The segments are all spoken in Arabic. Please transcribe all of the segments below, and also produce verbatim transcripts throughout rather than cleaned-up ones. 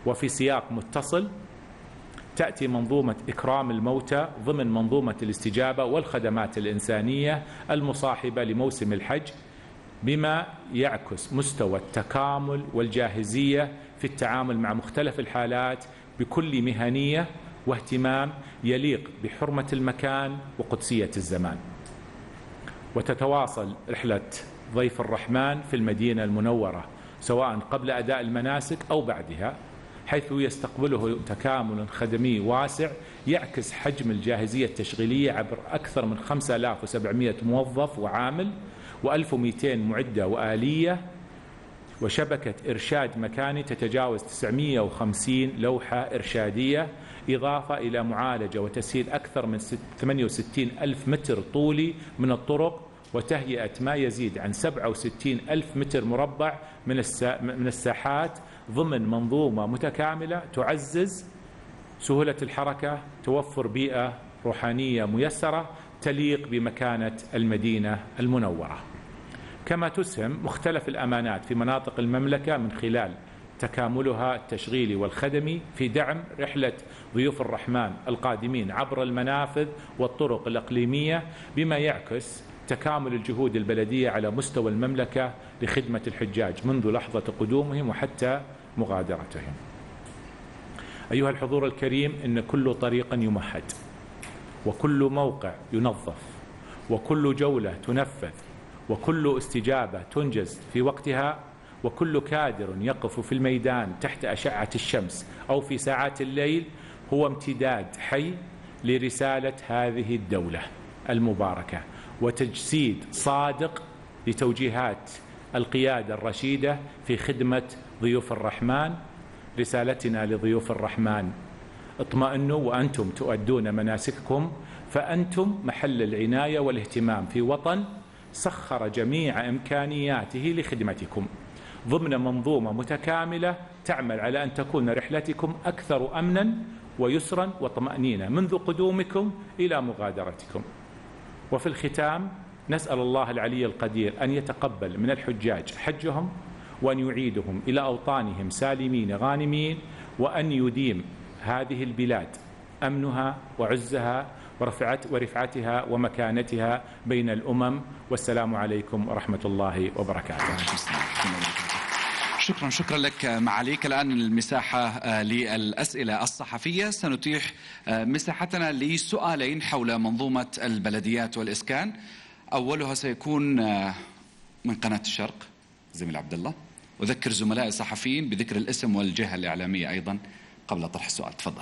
وفي سياق متصل تأتي منظومة إكرام الموتى ضمن منظومة الاستجابة والخدمات الإنسانية المصاحبة لموسم الحج، بما يعكس مستوى التكامل والجاهزية في التعامل مع مختلف الحالات بكل مهنية واهتمام يليق بحرمة المكان وقدسية الزمان. وتتواصل رحلة ضيف الرحمن في المدينة المنورة سواء قبل أداء المناسك أو بعدها، حيث يستقبله تكامل خدمي واسع يعكس حجم الجاهزية التشغيلية عبر أكثر من خمسة آلاف وسبعمئة موظف وعامل وألف ومئتين معدة وآلية، وشبكة إرشاد مكاني تتجاوز تسعمئة وخمسين لوحة إرشادية، إضافة إلى معالجة وتسهيل أكثر من ثمانية وستين ألف متر طولي من الطرق، وتهيئة ما يزيد عن سبعة وستين ألف متر مربع من الساحات ضمن منظومة متكاملة تعزز سهولة الحركة، توفر بيئة روحانية ميسرة تليق بمكانة المدينة المنورة. كما تسهم مختلف الأمانات في مناطق المملكة من خلال تكاملها التشغيلي والخدمي في دعم رحلة ضيوف الرحمن القادمين عبر المنافذ والطرق الإقليمية، بما يعكس تكامل الجهود البلدية على مستوى المملكة لخدمة الحجاج منذ لحظة قدومهم وحتى مغادرتهم. أيها الحضور الكريم، إن كل طريق يمهد، وكل موقع ينظف، وكل جولة تنفذ، وكل استجابة تنجز في وقتها، وكل كادر يقف في الميدان تحت أشعة الشمس أو في ساعات الليل هو امتداد حي لرسالة هذه الدولة المباركة، وتجسيد صادق لتوجيهات القيادة الرشيدة في خدمة ضيوف الرحمن. رسالتنا لضيوف الرحمن: اطمئنوا وأنتم تؤدون مناسككم، فأنتم محل العناية والاهتمام في وطن سخر جميع إمكانياته لخدمتكم ضمن منظومة متكاملة تعمل على أن تكون رحلتكم أكثر أمنا ويسرا وطمأنينة منذ قدومكم إلى مغادرتكم. وفي الختام نسأل الله العلي القدير أن يتقبل من الحجاج حجهم، وأن يعيدهم إلى أوطانهم سالمين غانمين، وأن يديم هذه البلاد أمنها وعزها ورفعتها ومكانتها بين الأمم. والسلام عليكم ورحمة الله وبركاته. شكرا شكرا لك معاليك. الآن المساحة للأسئلة الصحفية، سنتيح مساحتنا لسؤالين حول منظومة البلديات والإسكان. أولها سيكون من قناة الشرق زميل عبد الله، وذكر زملاء الصحفيين بذكر الاسم والجهة الإعلامية أيضا قبل طرح السؤال. تفضل.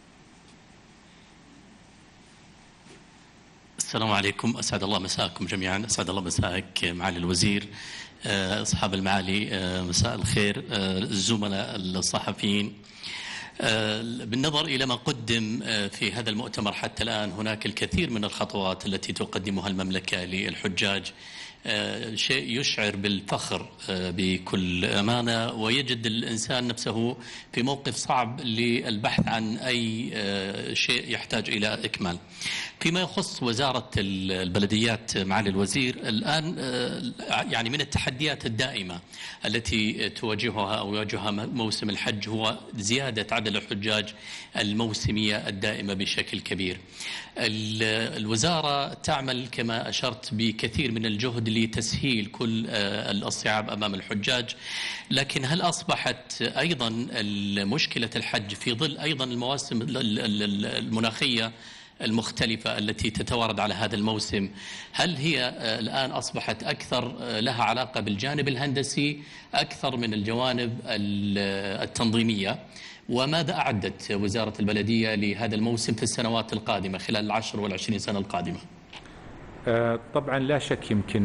السلام عليكم، أسعد الله مساءكم جميعا. أسعد الله مساءك معالي الوزير، أصحاب المعالي مساء الخير، الزملاء الصحفيين. بالنظر إلى ما قدم في هذا المؤتمر حتى الآن، هناك الكثير من الخطوات التي تقدمها المملكة للحجاج، شيء يشعر بالفخر بكل أمانة، ويجد الإنسان نفسه في موقف صعب للبحث عن أي شيء يحتاج إلى إكمال. فيما يخص وزارة البلديات معالي الوزير، الآن يعني من التحديات الدائمة التي تواجهها أو يواجهها موسم الحج هو زيادة عدد الحجاج الموسمية الدائمة بشكل كبير. الوزارة تعمل كما أشرت بكثير من الجهد لتسهيل كل الصعاب أمام الحجاج، لكن هل أصبحت أيضا مشكلة الحج في ظل أيضا المواسم المناخية المختلفة التي تتوارد على هذا الموسم، هل هي الآن أصبحت أكثر لها علاقة بالجانب الهندسي أكثر من الجوانب التنظيمية؟ وماذا أعدت وزارة البلدية لهذا الموسم في السنوات القادمة خلال العشر والعشرين سنة القادمة؟ طبعا لا شك يمكن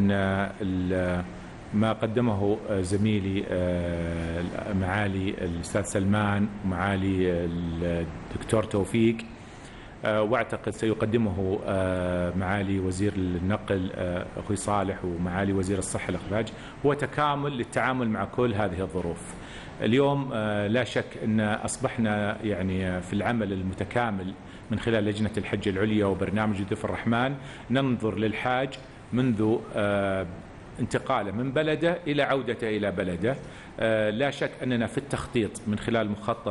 ما قدمه زميلي معالي الأستاذ سلمان ومعالي الدكتور توفيق، واعتقد سيقدمه معالي وزير النقل أخوي صالح ومعالي وزير الصحة والإخراج، هو تكامل للتعامل مع كل هذه الظروف. اليوم لا شك أن أصبحنا يعني في العمل المتكامل من خلال لجنة الحج العليا وبرنامج ضيوف الرحمن ننظر للحاج منذ انتقاله من بلده إلى عودته إلى بلده. لا شك أننا في التخطيط من خلال مخطط